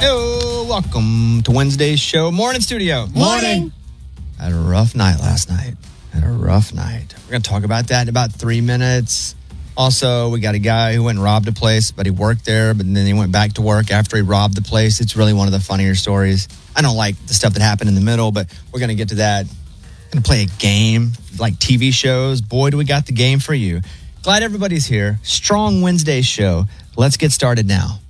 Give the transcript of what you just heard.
Hey, welcome to Wednesday's show. Morning, studio. Morning. Had a rough night last night. We're going to talk about that in about 3 minutes. Also, we got a guy who went and robbed a place, but he worked there, but then he went back to work after he robbed the place. It's really one of the funnier stories. I don't like the stuff that happened in the middle, but we're going to get to that. Going to play a game like TV shows. Boy, do we got the game for you. Glad everybody's here. Strong Wednesday show. Let's get started now.